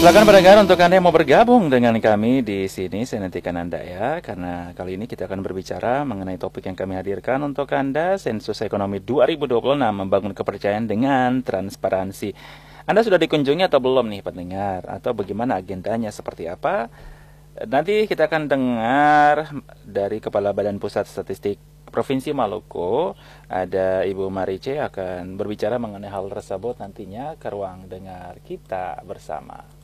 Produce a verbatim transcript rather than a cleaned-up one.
Silakan pendengar untuk Anda yang mau bergabung dengan kami di sini, saya nantikan Anda ya, karena kali ini kita akan berbicara mengenai topik yang kami hadirkan untuk Anda, Sensus Ekonomi dua ribu dua puluh enam, membangun kepercayaan dengan transparansi. Anda sudah dikunjungi atau belum nih pendengar? Atau bagaimana agendanya, seperti apa? Nanti kita akan dengar dari Kepala Badan Pusat Statistik Provinsi Maluku, ada Ibu Marice akan berbicara mengenai hal tersebut nantinya ke ruang dengar kita bersama.